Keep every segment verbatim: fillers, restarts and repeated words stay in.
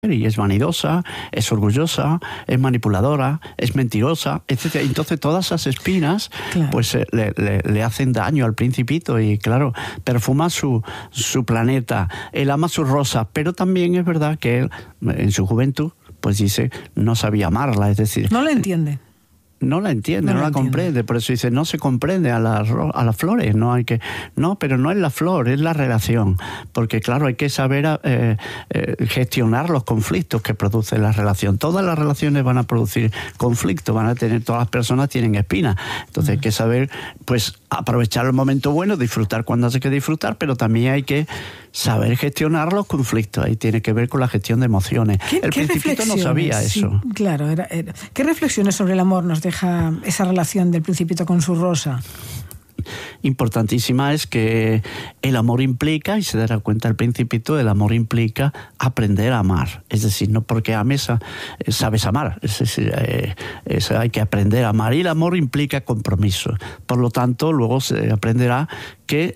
y es vanidosa, es orgullosa, es manipuladora, es mentirosa, etcétera. Entonces todas esas espinas claro. pues eh, le, le, le hacen daño al Principito y claro, perfuma su, su planeta, él ama su rosa, pero también es verdad que él en su juventud pues dice no sabía amarla, es decir... No la entiende. No la entiende, no, no la entiende. comprende, por eso dice, no se comprende a las, a las flores, no hay que, no, pero no es la flor, es la relación, porque claro, hay que saber eh, eh, gestionar los conflictos que produce la relación. Todas las relaciones van a producir conflictos, van a tener, todas las personas tienen espinas, entonces uh-huh. hay que saber, pues, aprovechar el momento bueno, disfrutar cuando hace que disfrutar, pero también hay que saber gestionar los conflictos, ahí tiene que ver con la gestión de emociones. ¿Qué, el qué Principito no sabía sí, eso. Claro, era, era. ¿Qué reflexiones sobre el amor nos deja esa relación del Principito con su rosa? Importantísima es que el amor implica, y se dará cuenta el Principito, el amor implica aprender a amar. Es decir, no porque ames, sabes amar. Es decir, eh, es, hay que aprender a amar. Y el amor implica compromiso. Por lo tanto, luego se aprenderá que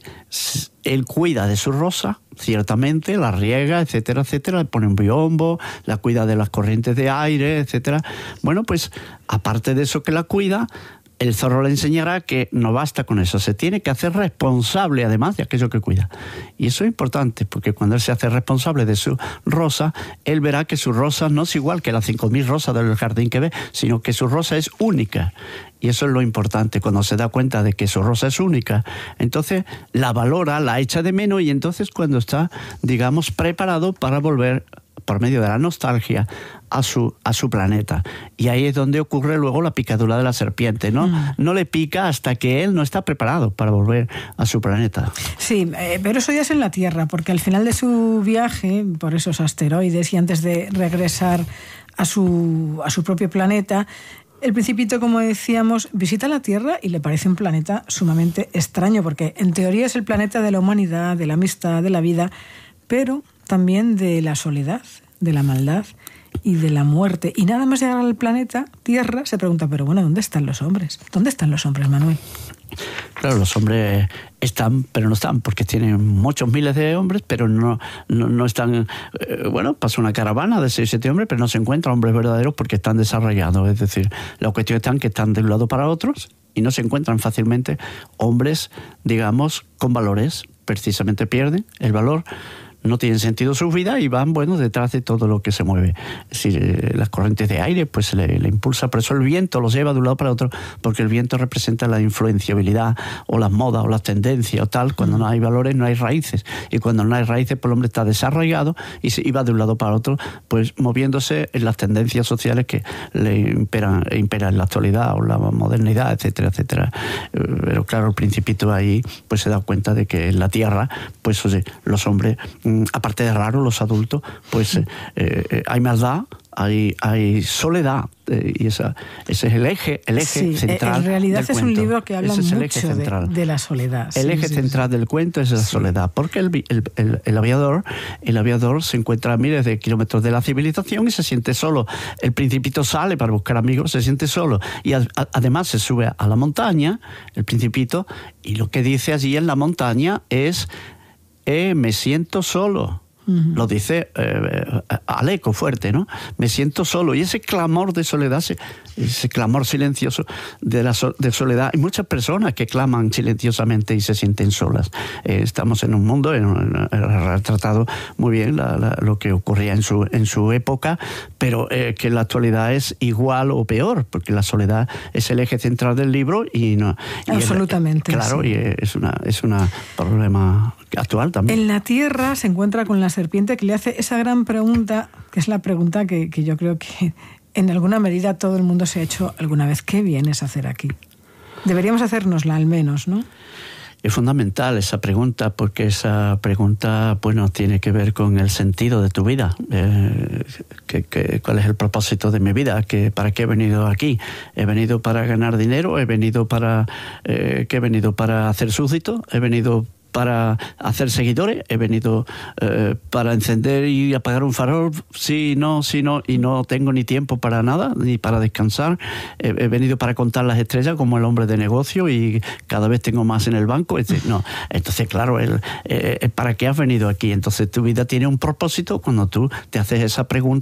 él cuida de su rosa, ciertamente, la riega, etcétera, etcétera, le pone un biombo, la cuida de las corrientes de aire, etcétera. Bueno, pues, aparte de eso que la cuida, el zorro le enseñará que no basta con eso, se tiene que hacer responsable además de aquello que cuida. Y eso es importante, porque cuando él se hace responsable de su rosa, él verá que su rosa no es igual que las cinco mil rosas del jardín que ve, sino que su rosa es única. Y eso es lo importante, cuando se da cuenta de que su rosa es única, entonces la valora, la echa de menos, y entonces cuando está, digamos, preparado para volver por medio de la nostalgia a su, a su planeta. Y ahí es donde ocurre luego la picadura de la serpiente, ¿no? Mm. No le pica hasta que él no está preparado para volver a su planeta. Sí, eh, pero eso ya es en la Tierra, porque al final de su viaje, por esos asteroides, y antes de regresar a su, a su propio planeta, el Principito, como decíamos, visita la Tierra y le parece un planeta sumamente extraño, porque en teoría es el planeta de la humanidad, de la amistad, de la vida, pero también de la soledad, de la maldad y de la muerte. Y nada más llegar al planeta Tierra se pregunta, pero bueno, ¿dónde están los hombres? ¿Dónde están los hombres, Manuel? Claro, los hombres están, pero no están, porque tienen muchos miles de hombres, pero no, no, no están... Eh, bueno, pasa una caravana de seis o siete hombres, pero no se encuentran hombres verdaderos porque están desarrollados. Es decir, la cuestión está en que están de un lado para otros y no se encuentran fácilmente hombres, digamos, con valores. Precisamente pierden el valor, no tienen sentido su vida y van, bueno, detrás de todo lo que se mueve. Es decir, las corrientes de aire, pues le, le impulsa, por eso el viento los lleva de un lado para otro, porque el viento representa la influenciabilidad o las modas o las tendencias o tal. Cuando no hay valores no hay raíces, y cuando no hay raíces, pues el hombre está desarraigado y, se, y va de un lado para otro, pues moviéndose en las tendencias sociales que le imperan, imperan en la actualidad o la modernidad, etcétera, etcétera. Pero claro, el Principito ahí pues se da cuenta de que en la Tierra, pues oye, los hombres, aparte de raro, los adultos, pues eh, eh, hay maldad, hay, hay soledad, eh, y esa, ese es el eje, el eje sí, central. En realidad del es cuento. Un libro que habla es mucho de, de la soledad. El sí, eje sí, central sí. del cuento es la sí. soledad, porque el, el, el, el aviador, el aviador se encuentra a miles de kilómetros de la civilización y se siente solo. El Principito sale para buscar amigos, se siente solo, y a, a, además se sube a la montaña, el Principito, y lo que dice allí en la montaña es: Eh, me siento solo. Uh-huh. Lo dice eh, al eco fuerte, ¿no? Me siento solo. Y ese clamor de soledad, ese, ese clamor silencioso de, la so, de soledad, hay muchas personas que claman silenciosamente y se sienten solas. Eh, estamos en un mundo, en, en, en, retratado muy bien la, la, lo que ocurría en su, en su época, pero eh, que en la actualidad es igual o peor, porque la soledad es el eje central del libro y no... Y absolutamente. El, claro, sí. y es una es un problema actual también. En la Tierra se encuentra con la serpiente que le hace esa gran pregunta, que es la pregunta que, que yo creo que en alguna medida todo el mundo se ha hecho alguna vez. ¿Qué vienes a hacer aquí? Deberíamos hacérnosla al menos, ¿no? Es fundamental esa pregunta, porque esa pregunta, bueno, tiene que ver con el sentido de tu vida. Eh, que, que, ¿Cuál es el propósito de mi vida? Que, ¿Para qué he venido aquí? ¿He venido para ganar dinero? ¿He venido para... Eh, ¿Qué he venido para hacer súbdito? ¿He venido para hacer seguidores? ¿He venido eh, para encender y apagar un farol? Sí, no, sí, no, y no tengo ni tiempo para nada, ni para descansar. He, he venido para contar las estrellas como el hombre de negocio y cada vez tengo más en el banco. Es decir, no, entonces claro, el, eh, ¿para qué has venido aquí? Entonces tu vida tiene un propósito cuando tú te haces esa pregunta.